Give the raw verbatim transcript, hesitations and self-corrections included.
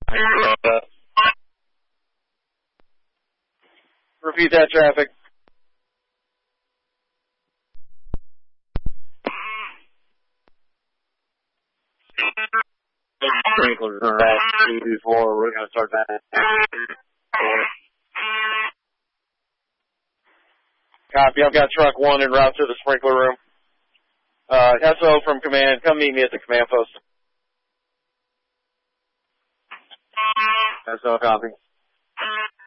Repeat that, traffic. Sprinklers are at two before we're going to start that. Copy, I've got truck one en route to the sprinkler room. Uh, S O from command, come meet me at the command post. S O, copy.